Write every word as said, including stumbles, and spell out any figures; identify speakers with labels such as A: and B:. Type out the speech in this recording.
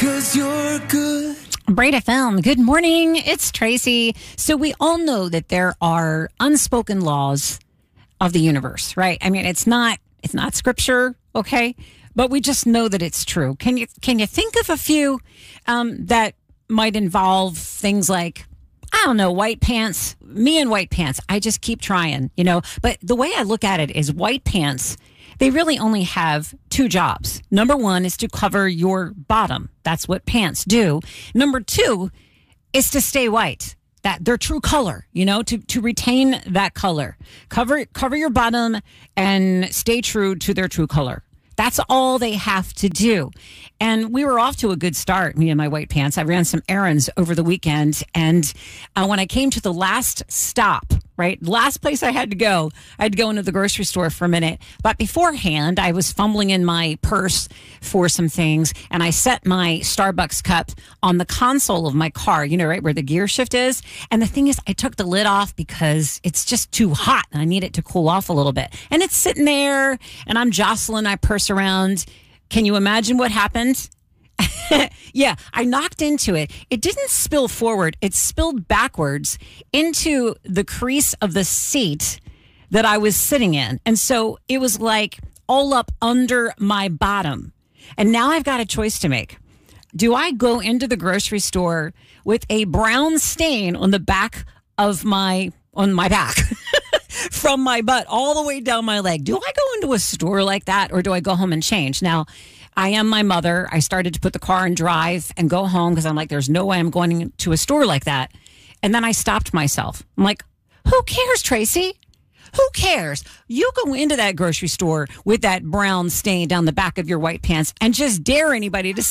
A: 'cause you're good.
B: Braid F M, good morning. It's Tracy. So we all know that there are unspoken laws of the universe, right? I mean, it's not it's not scripture, okay? But we just know that it's true. Can you can you think of a few um, that might involve things like, I don't know, white pants? Me and white pants. I just keep trying, you know. But the way I look at it is white pants, they really only have two jobs. Number one is to cover your bottom. That's what pants do. Number two is to stay white. That their true color, you know, to, to retain that color. Cover cover your bottom and stay true to their true color. That's all they have to do. And we were off to a good start, me and my white pants. I ran some errands over the weekend. And uh, when I came to the last stop, right, last place I had to go, I had to go into the grocery store for a minute. But beforehand, I was fumbling in my purse for some things. And I set my Starbucks cup on the console of my car, you know, right where the gear shift is. And the thing is, I took the lid off because it's just too hot and I need it to cool off a little bit. And it's sitting there and I'm jostling my purse around. Can you imagine what happened? Yeah, I knocked into it. It didn't spill forward. It spilled backwards into the crease of the seat that I was sitting in. And so it was like all up under my bottom. And now I've got a choice to make. Do I go into the grocery store with a brown stain on the back of my, on my back? From my butt all the way down my leg. Do I go into a store like that or do I go home and change? Now, I am my mother. I started to put the car in drive and go home because I'm like, there's no way I'm going to a store like that. And then I stopped myself. I'm like, who cares, Tracy? Who cares? You go into that grocery store with that brown stain down the back of your white pants and just dare anybody to